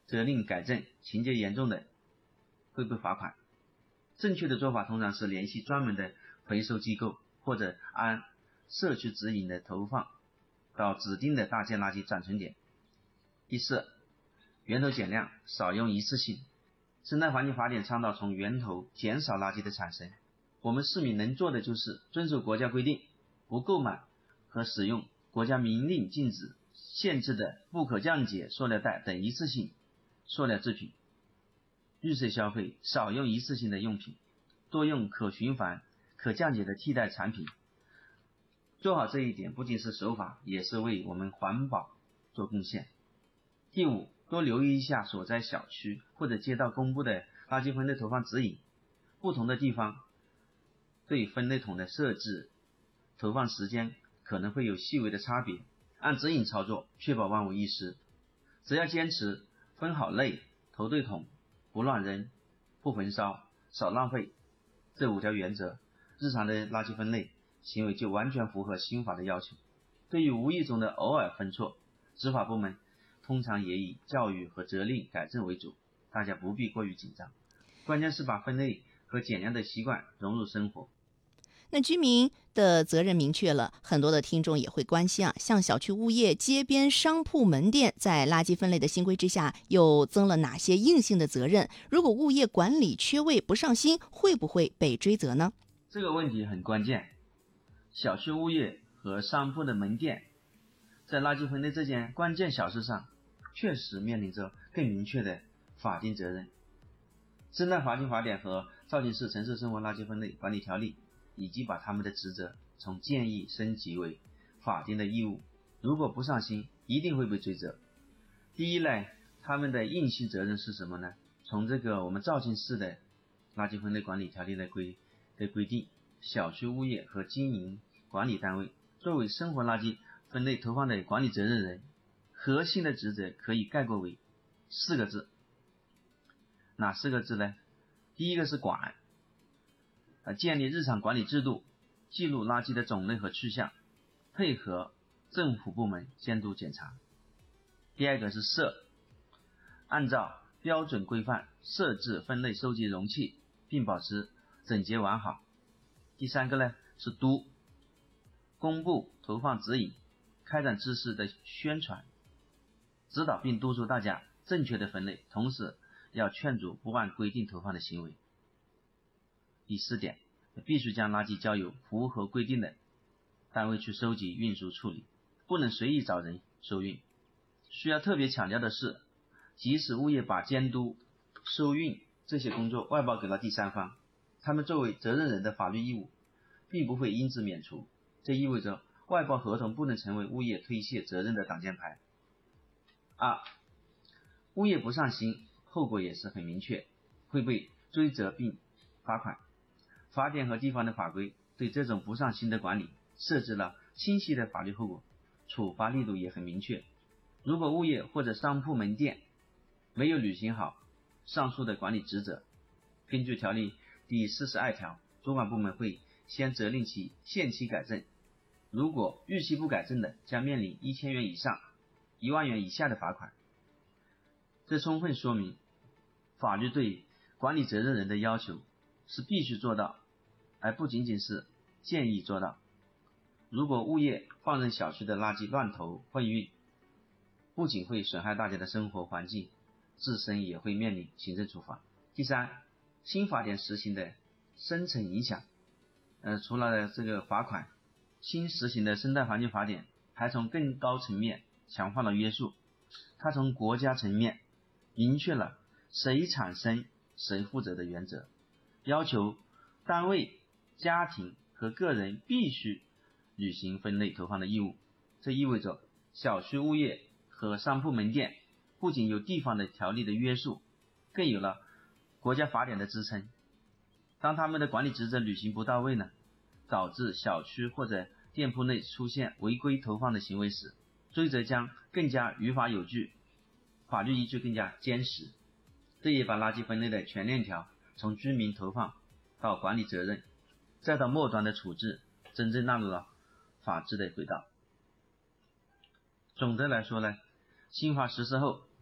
责令改正，情节严重的会被罚款。正确的做法通常是联系专门的回收机构，或者按社区指引的投放到指定的大件垃圾转存点。第四，源头减量，少用一次性。生态环境法典倡导从源头减少垃圾的产生，我们市民能做的就是遵守国家规定，不购买和使用国家明令禁止限制的不可降解塑料袋等一次性塑料制品，绿色消费，少用一次性的用品，多用可循环可降解的替代产品。做好这一点不仅是守法，也是为我们环保做贡献。第五，多留意一下所在小区或者街道公布的垃圾分类投放指引，不同的地方对分类桶的设置、投放时间可能会有细微的差别，按指引操作，确保万无一失。只要坚持分好类、投对桶、不乱扔、不焚烧、少浪费这5条原则，日常的垃圾分类行为就完全符合新法的要求。对于无意中的偶尔分错，执法部门通常也以教育和责令改正为主，大家不必过于紧张，关键是把分类和减量的习惯融入生活。 那居民的责任明确了，很多的听众也会关心啊，像小区物业、街边商铺门店在垃圾分类的新规之下又增了哪些硬性的责任？如果物业管理缺位不上心，会不会被追责呢？ 这个问题很关键。小区物业和商铺的门店在垃圾分类这件关键小事上确实面临着更明确的法定责任。生态环境法典和肇庆市城市生活垃圾分类管理条例已经把他们的职责从建议升级为法定的义务，如果不上心一定会被追责。第一呢，他们的硬性责任是什么呢？从我们肇庆市的垃圾分类管理条例的规定，小区物业和经营管理单位作为生活垃圾分类投放的管理责任人，核心的职责可以概括为4个字。哪4个字呢？第一个是管，建立日常管理制度，记录垃圾的种类和去向，配合政府部门监督检查。第二个是设，按照标准规范设置分类收集容器，并保持整洁完好。第三个呢是督，公布投放指引，开展知识的宣传，指导并督促大家正确的分类，同时要劝阻不按规定投放的行为。第4点，必须将垃圾交由符合规定的单位去收集、运输、处理，不能随意找人收运。需要特别强调的是，即使物业把监督、收运这些工作外包给了第三方，他们作为责任人的法律义务并不会因此免除，这意味着外包合同不能成为物业推卸责任的挡箭牌。2，物业不上心，后果也是很明确，会被追责并罚款。法典和地方的法规对这种不上心的管理设置了清晰的法律后果，处罚力度也很明确。如果物业或者商铺门店没有履行好上述的管理职责，根据条例第42条，主管部门会先责令其限期改正，如果逾期不改正的，将面临1000元以上1万元以下的罚款。这充分说明法律对管理责任人的要求是必须做到，而不仅仅是建议做到。如果物业放任小区的垃圾乱投混运，不仅会损害大家的生活环境，自身也会面临行政处罚。第3，新法典实行的深层影响，除了这个罚款，新实行的生态环境法典还从更高层面强化了约束。它从国家层面明确了谁产生谁负责的原则，要求单位、家庭和个人必须履行分类投放的义务。这意味着小区物业和商铺门店不仅有地方的条例的约束，更有了国家法典的支撑。当他们的管理职责履行不到位呢，导致小区或者店铺内出现违规投放的行为时，追责将更加于法有据，法律依据更加坚实。这也把垃圾分类的全链条从居民投放到管理责任再到末端的处置，真正纳入了法治的轨道。总的来说呢，新法实施后，